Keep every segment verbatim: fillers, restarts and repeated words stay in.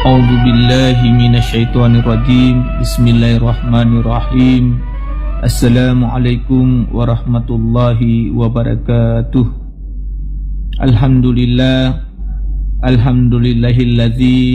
A'udzu billahi minasyaitonir rajim. Bismillahirrahmanirrahim. Assalamualaikum warahmatullahi wabarakatuh. Alhamdulillah. Alhamdulillahilladzi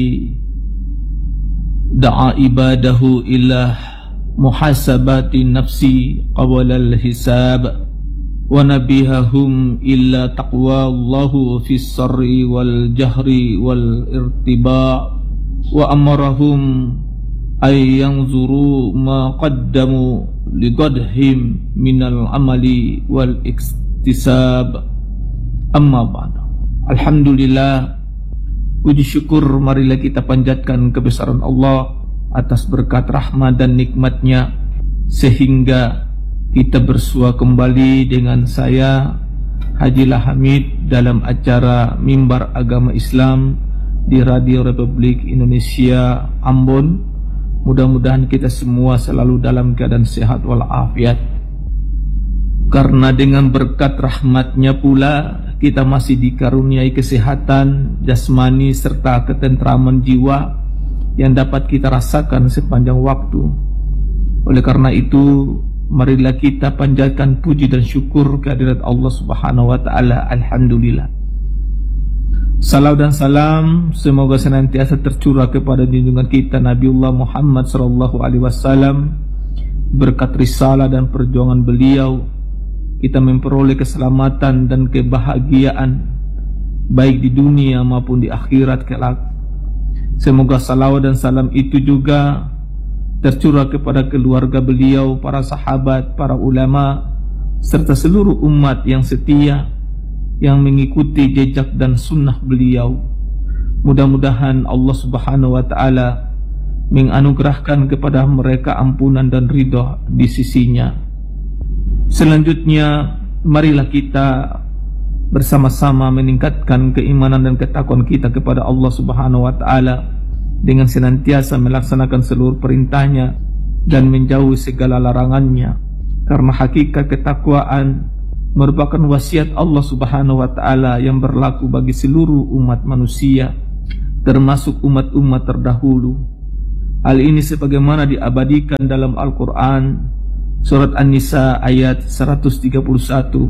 da'a ibadahu ila muhasabati nafsi qabla al-hisab wa nabihahum illa taqwallahu fis sarri wal jahri wal irtiba' wa amarahum ay yanzuru ma qaddamu liqadhim minal amali wal iktisab. Amma ba'du. Alhamdulillah, puji syukur marilah kita panjatkan kebesaran Allah atas berkat rahmat dan nikmatnya, sehingga kita bersua kembali dengan saya Haji Hamid dalam acara Mimbar Agama Islam di Radio Republik Indonesia Ambon. Mudah-mudahan kita semua selalu dalam keadaan sehat walafiat, karena dengan berkat rahmatnya pula kita masih dikaruniai kesehatan jasmani serta ketentraman jiwa yang dapat kita rasakan sepanjang waktu. Oleh karena itu, marilah kita panjatkan puji dan syukur kehadirat Allah Subhanahu wa taala. Alhamdulillah. Salam dan salam semoga senantiasa tercurah kepada junjungan kita Nabiullah Muhammad sallallahu alaihi wasallam. Berkat risalah dan perjuangan beliau, kita memperoleh keselamatan dan kebahagiaan baik di dunia maupun di akhirat kelak. Semoga salawat dan salam itu juga tercurah kepada keluarga beliau, para sahabat, para ulama, serta seluruh umat yang setia yang mengikuti jejak dan sunnah beliau. Mudah-mudahan Allah Subhanahu wa taala menganugerahkan kepada mereka ampunan dan ridha di sisinya. Selanjutnya, marilah kita bersama-sama meningkatkan keimanan dan ketakwaan kita kepada Allah Subhanahu wa taala dengan senantiasa melaksanakan seluruh perintahnya dan menjauhi segala larangannya, karena hakikat ketakwaan merupakan wasiat Allah Subhanahu wa taala yang berlaku bagi seluruh umat manusia, termasuk umat-umat terdahulu. Hal ini sebagaimana diabadikan dalam Al-Qur'an surat An-Nisa ayat seratus tiga puluh satu.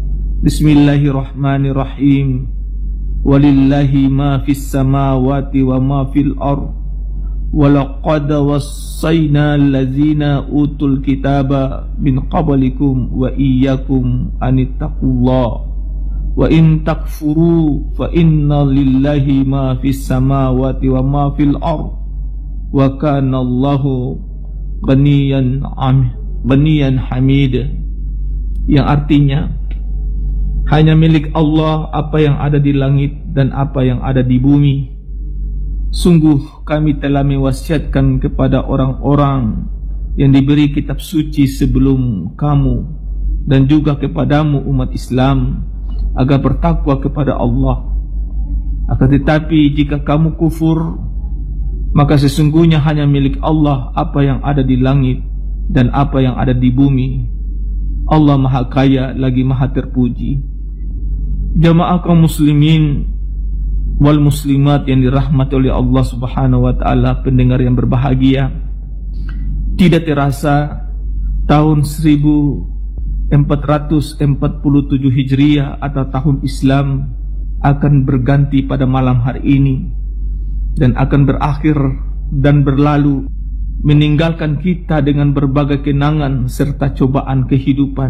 Bismillahirrahmanirrahim. Walillahi ma fis samawati wa ma fil ardh. Walaqad wassayna allazina utul kitaba min qablikum wa iyyakum anittaqullah wa in takfuru fa inna lillahi ma fis samawati wa ma fil ardh wa kana Allahu ghaniyan ghaniyan hamid, yang artinya hanya milik Allah apa yang ada di langit dan apa yang ada di bumi. Sungguh kami telah mewasiatkan kepada orang-orang yang diberi kitab suci sebelum kamu dan juga kepadamu umat Islam agar bertakwa kepada Allah. Akan tetapi jika kamu kufur, maka sesungguhnya hanya milik Allah apa yang ada di langit dan apa yang ada di bumi. Allah Maha Kaya lagi Maha Terpuji. Jamaah kaum muslimin wal muslimat yang dirahmati oleh Allah Subhanahu wa taala, pendengar yang berbahagia, tidak terasa tahun seribu empat ratus empat puluh tujuh Hijriah atau tahun Islam akan berganti pada malam hari ini dan akan berakhir dan berlalu, meninggalkan kita dengan berbagai kenangan serta cobaan kehidupan.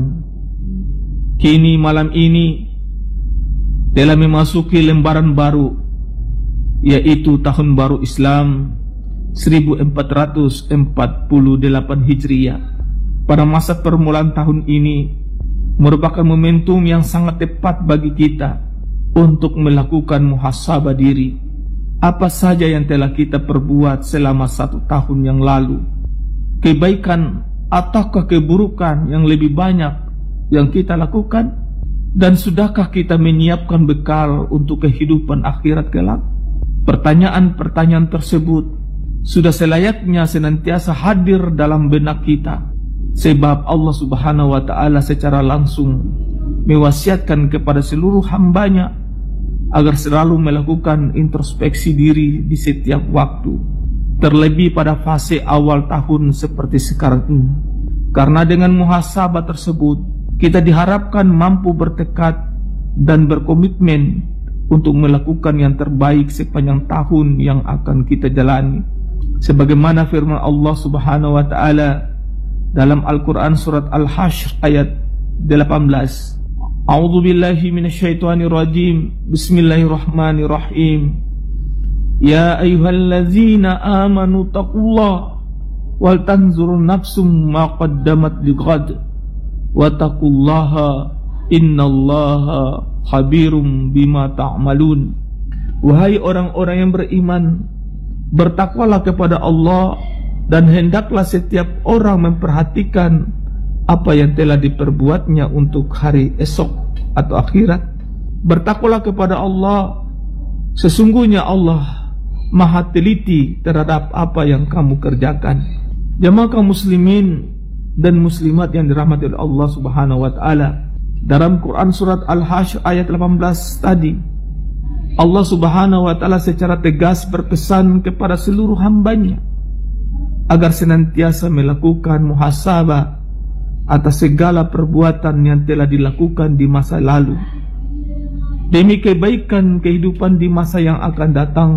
Kini malam ini telah memasuki lembaran baru, yaitu tahun baru Islam seribu empat ratus empat puluh delapan Hijriah. Pada masa permulaan tahun ini merupakan momentum yang sangat tepat bagi kita untuk melakukan muhasabah diri. Apa saja yang telah kita perbuat selama satu tahun yang lalu, kebaikan ataukah keburukan yang lebih banyak yang kita lakukan? Dan sudahkah kita menyiapkan bekal untuk kehidupan akhirat kelak? Pertanyaan-pertanyaan tersebut sudah selayaknya senantiasa hadir dalam benak kita, sebab Allah Subhanahu wa taala secara langsung mewasiatkan kepada seluruh hambanya agar selalu melakukan introspeksi diri di setiap waktu, terlebih pada fase awal tahun seperti sekarang ini. Karena dengan muhasabah tersebut, kita diharapkan mampu bertekad dan berkomitmen untuk melakukan yang terbaik sepanjang tahun yang akan kita jalani. Sebagaimana firman Allah Subhanahu wa taala dalam Al-Qur'an surat Al-Hasyr ayat delapan belas. A'udzu billahi minasyaitonir rajim. Bismillahirrahmanirrahim. Ya ayyuhallazina amanu taqullaha wal tanzur nafsum ma qaddamat lighad wa taqullaha innallaha khabirum bima ta'malun. Wahai orang-orang yang beriman, bertakwalah kepada Allah dan hendaklah setiap orang memperhatikan apa yang telah diperbuatnya untuk hari esok atau akhirat. Bertakwalah kepada Allah, sesungguhnya Allah maha teliti terhadap apa yang kamu kerjakan. Jamaah kaum muslimin dan muslimat yang dirahmati oleh Allah Subhanahu wa taala, dalam Quran surat Al-Hasyr ayat delapan belas tadi, Allah Subhanahu wa taala secara tegas berpesan kepada seluruh hambanya agar senantiasa melakukan muhasabah atas segala perbuatan yang telah dilakukan di masa lalu, demi kebaikan kehidupan di masa yang akan datang.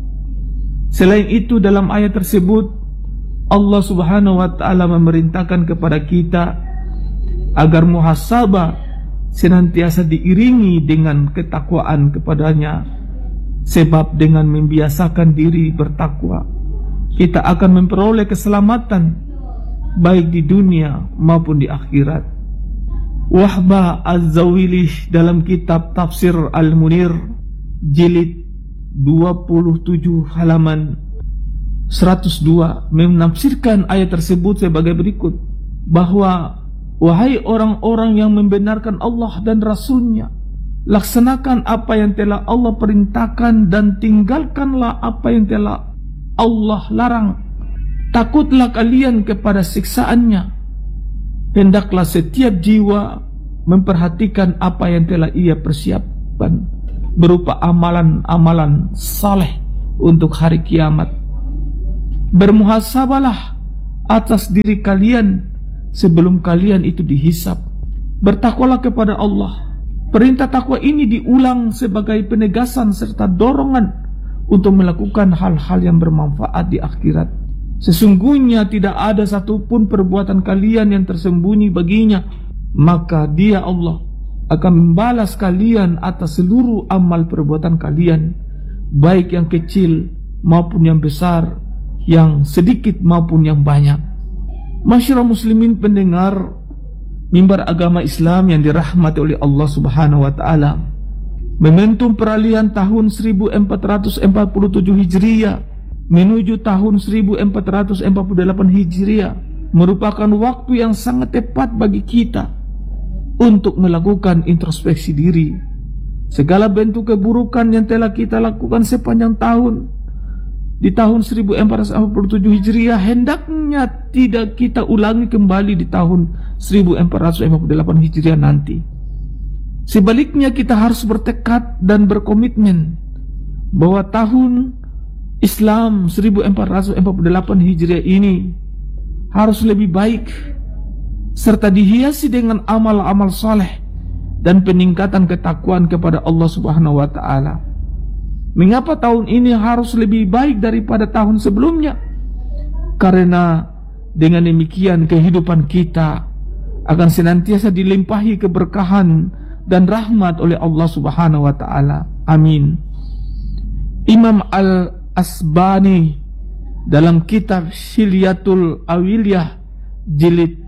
Selain itu, dalam ayat tersebut Allah Subhanahu wa taala memerintahkan kepada kita agar muhasabah senantiasa diiringi dengan ketakwaan kepadanya, sebab dengan membiasakan diri bertakwa, kita akan memperoleh keselamatan baik di dunia maupun di akhirat. Wahbah Az-Zawili dalam kitab Tafsir Al-Munir jilid dua puluh tujuh halaman seratus dua menafsirkan ayat tersebut sebagai berikut, bahwa wahai orang-orang yang membenarkan Allah dan Rasul-Nya, laksanakan apa yang telah Allah perintahkan dan tinggalkanlah apa yang telah Allah larang. Takutlah kalian kepada siksaannya. Hendaklah setiap jiwa memperhatikan apa yang telah ia persiapkan berupa amalan-amalan saleh untuk hari kiamat. Bermuhasabahlah atas diri kalian sebelum kalian itu dihisab. Bertakwalah kepada Allah. Perintah takwa ini diulang sebagai penegasan serta dorongan untuk melakukan hal-hal yang bermanfaat di akhirat. Sesungguhnya tidak ada satupun perbuatan kalian yang tersembunyi baginya, maka Dia Allah akan membalas kalian atas seluruh amal perbuatan kalian, baik yang kecil maupun yang besar, yang sedikit maupun yang banyak. Masyarakat muslimin pendengar mimbar agama Islam yang dirahmati oleh Allah Subhanahu wa taala, momentum peralihan tahun seribu empat ratus empat puluh tujuh Hijriah menuju tahun seribu empat ratus empat puluh delapan Hijriah merupakan waktu yang sangat tepat bagi kita untuk melakukan introspeksi diri. Segala bentuk keburukan yang telah kita lakukan sepanjang tahun di tahun seribu empat ratus empat puluh tujuh Hijriah hendaknya tidak kita ulangi kembali di tahun seribu empat ratus empat puluh delapan Hijriah nanti. Sebaliknya, kita harus bertekad dan berkomitmen bahwa tahun Islam seribu empat ratus empat puluh delapan Hijriah ini harus lebih baik serta dihiasi dengan amal-amal saleh dan peningkatan ketakwaan kepada Allah Subhanahu wa taala. Mengapa tahun ini harus lebih baik daripada tahun sebelumnya? Karena dengan demikian kehidupan kita akan senantiasa dilimpahi keberkahan dan rahmat oleh Allah Subhanahu wa taala. Amin. Imam Al-Asbani dalam kitab Hilyatul Awliyah jilid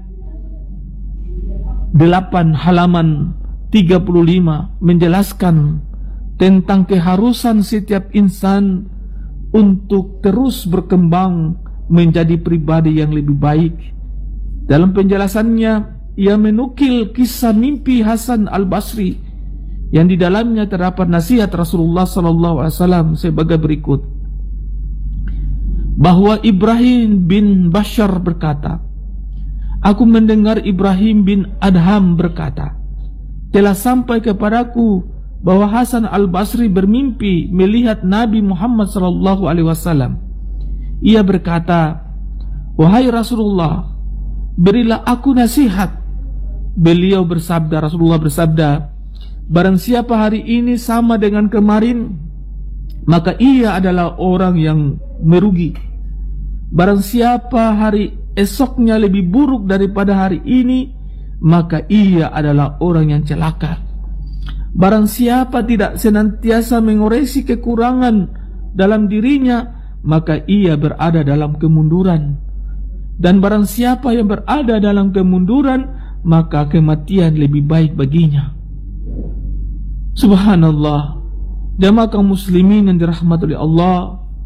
delapan halaman tiga puluh lima menjelaskan tentang keharusan setiap insan untuk terus berkembang menjadi pribadi yang lebih baik. Dalam penjelasannya, ia menukil kisah mimpi Hasan Al-Basri yang di dalamnya terdapat nasihat Rasulullah sallallahu alaihi wasallam sebagai berikut, bahwa Ibrahim bin Bashar berkata, aku mendengar Ibrahim bin Adham berkata, telah sampai kepadaku bahwa Hasan al-Basri bermimpi melihat Nabi Muhammad sallallahu alaihi wasallam. Ia berkata, "Wahai Rasulullah, berilah aku nasihat." Beliau bersabda, Rasulullah bersabda, "Barang siapa hari ini sama dengan kemarin, maka ia adalah orang yang merugi. Barang siapa hari esoknya lebih buruk daripada hari ini, maka ia adalah orang yang celaka. Barang siapa tidak senantiasa mengoreksi kekurangan dalam dirinya, maka ia berada dalam kemunduran. Dan barang siapa yang berada dalam kemunduran, maka kematian lebih baik baginya." Subhanallah. Jamaah kaum muslimin yang dirahmati oleh Allah,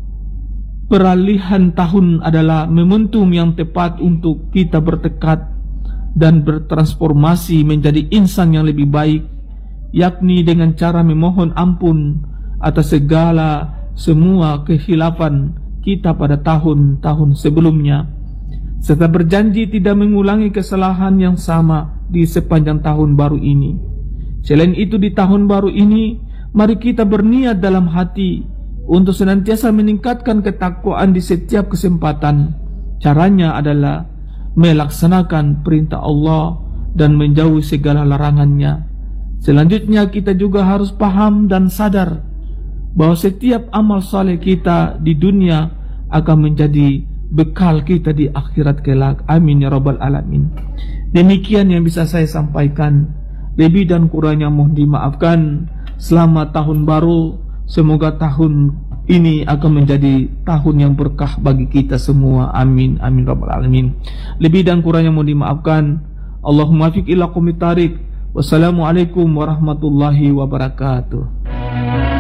peralihan tahun adalah momentum yang tepat untuk kita bertekad dan bertransformasi menjadi insan yang lebih baik, yakni dengan cara memohon ampun atas segala semua kehilafan kita pada tahun-tahun sebelumnya, serta berjanji tidak mengulangi kesalahan yang sama di sepanjang tahun baru ini. Selain itu, di tahun baru ini, mari kita berniat dalam hati untuk senantiasa meningkatkan ketakwaan di setiap kesempatan. Caranya adalah melaksanakan perintah Allah dan menjauhi segala larangannya. Selanjutnya, kita juga harus paham dan sadar bahwa setiap amal saleh kita di dunia akan menjadi bekal kita di akhirat kelak. Amin ya rabbal alamin. Demikian yang bisa saya sampaikan. Lebih dan kurangnya mohon dimaafkan. Selamat tahun baru. Semoga tahun ini akan menjadi tahun yang berkah bagi kita semua. Amin amin rabbal alamin. Lebih dan kurangnya mohon dimaafkan. Allahumma fiq ila qomit tariq. Wassalamualaikum warahmatullahi wabarakatuh.